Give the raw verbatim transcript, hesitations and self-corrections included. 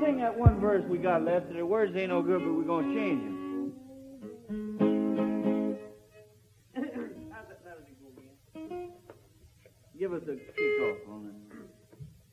sing that one verse we got left. The words ain't no good, but we're going to change them. How's that melody go again? Give us a kick off on it.